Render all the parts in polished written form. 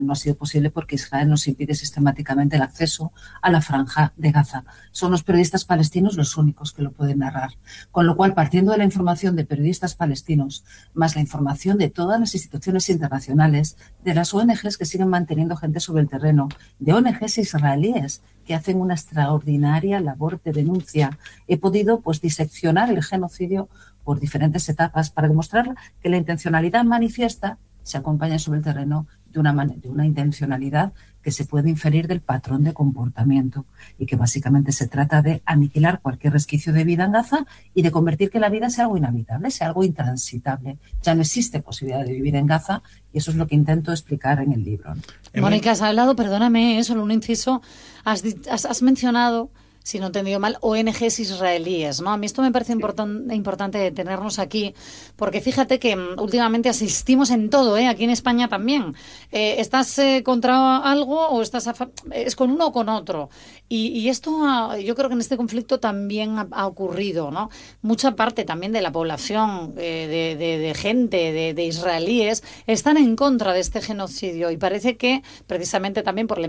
no ha sido posible porque Israel nos impide sistemáticamente el acceso a la franja de Gaza. Son los periodistas palestinos los únicos que lo pueden narrar. Con lo cual, partiendo de la información de periodistas palestinos, más la información de todas las instituciones internacionales, de las ONGs que siguen manteniendo gente sobre el terreno, de ONGs israelíes que hacen una extraordinaria labor de denuncia, he podido diseccionar el genocidio por diferentes etapas para demostrar que la intencionalidad manifiesta se acompaña sobre el terreno de una intencionalidad que se puede inferir del patrón de comportamiento y que básicamente se trata de aniquilar cualquier resquicio de vida en Gaza y de convertir que la vida sea algo inhabitable, sea algo intransitable. Ya no existe posibilidad de vivir en Gaza y eso es lo que intento explicar en el libro, ¿no? Mónica, has hablado, perdóname, solo un inciso, has mencionado, si no he entendido mal, ONGs israelíes, ¿no? A mí esto me parece importante tenernos aquí, porque fíjate que últimamente asistimos en todo, aquí en España también. ¿Estás contra algo o es con uno o con otro? Y esto yo creo que en este conflicto también ha ocurrido, ¿no? Mucha parte también de la población, de gente, de israelíes, están en contra de este genocidio y parece que precisamente también por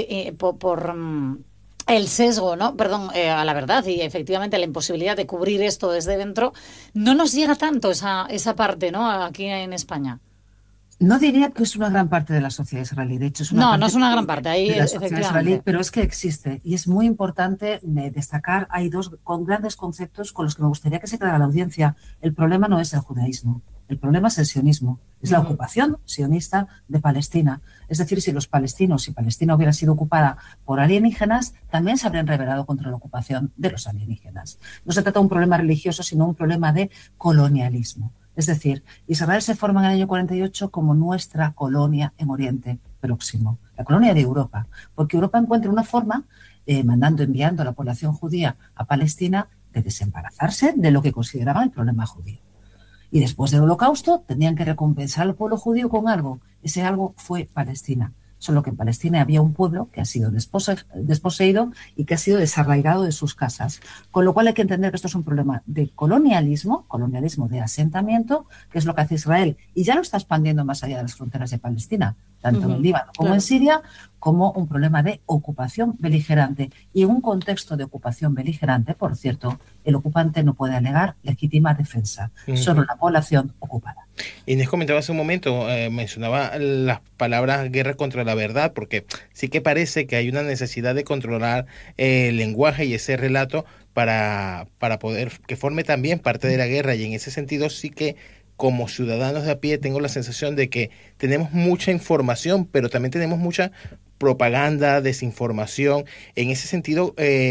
el sesgo, ¿no? A la verdad y efectivamente la imposibilidad de cubrir esto desde dentro, no nos llega tanto esa parte, ¿no? Aquí en España. No diría que es una gran parte de la sociedad israelí, de hecho es una no es una gran parte, ahí de la sociedad efectivamente. Israelí, pero es que existe y es muy importante destacar, hay dos grandes conceptos con los que me gustaría que se quedara la audiencia. El problema no es el judaísmo, el problema es el sionismo, es la ocupación sionista de Palestina. Es decir, si los palestinos, si Palestina hubiera sido ocupada por alienígenas, también se habrían rebelado contra la ocupación de los alienígenas. No se trata de un problema religioso, sino un problema de colonialismo. Es decir, Israel se forma en el año 48 como nuestra colonia en Oriente Próximo, la colonia de Europa, porque Europa encuentra una forma, enviando a la población judía a Palestina, de desembarazarse de lo que consideraban el problema judío. Y después del Holocausto tenían que recompensar al pueblo judío con algo. Ese algo fue Palestina. Solo que en Palestina había un pueblo que ha sido desposeído y que ha sido desarraigado de sus casas. Con lo cual hay que entender que esto es un problema de colonialismo de asentamiento, que es lo que hace Israel. Y ya lo está expandiendo más allá de las fronteras de Palestina, tanto en el Líbano como en Siria, como un problema de ocupación beligerante. Y en un contexto de ocupación beligerante, por cierto, el ocupante no puede alegar legítima defensa, solo la población ocupada. Inés comentaba hace un momento, mencionaba las palabras guerra contra la verdad, porque sí que parece que hay una necesidad de controlar el lenguaje y ese relato para poder que forme también parte de la guerra, y en ese sentido sí que como ciudadanos de a pie tengo la sensación de que tenemos mucha información, pero también tenemos mucha propaganda, desinformación. En ese sentido,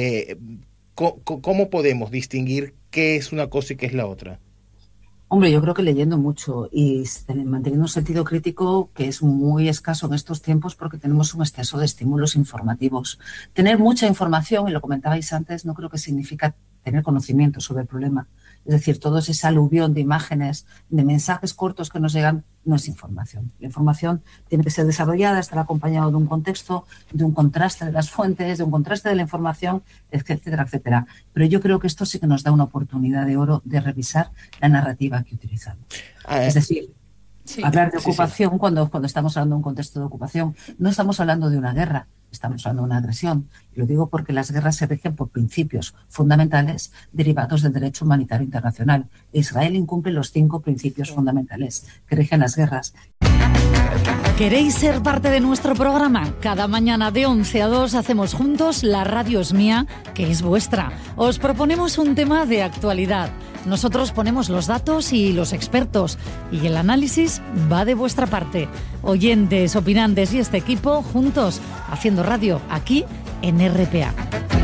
¿cómo podemos distinguir qué es una cosa y qué es la otra? Hombre, yo creo que leyendo mucho y manteniendo un sentido crítico que es muy escaso en estos tiempos porque tenemos un exceso de estímulos informativos. Tener mucha información, y lo comentabais antes, no creo que significa tener conocimiento sobre el problema. Es decir, todo ese aluvión de imágenes, de mensajes cortos que nos llegan, no es información. La información tiene que ser desarrollada, estar acompañado de un contexto, de un contraste de las fuentes, de un contraste de la información, etcétera, etcétera. Pero yo creo que esto sí que nos da una oportunidad de oro de revisar la narrativa que utilizamos. Es decir, hablar de ocupación, cuando estamos hablando de un contexto de ocupación, no estamos hablando de una guerra, estamos hablando de una agresión. Y lo digo porque las guerras se rigen por principios fundamentales derivados del derecho humanitario internacional. Israel incumple los 5 principios fundamentales que rigen las guerras. ¿Queréis ser parte de nuestro programa? Cada mañana de 11 a 2 hacemos juntos La Radio es Mía, que es vuestra. Os proponemos un tema de actualidad. Nosotros ponemos los datos y los expertos, y el análisis va de vuestra parte. Oyentes, opinantes y este equipo juntos haciendo radio aquí en RPA.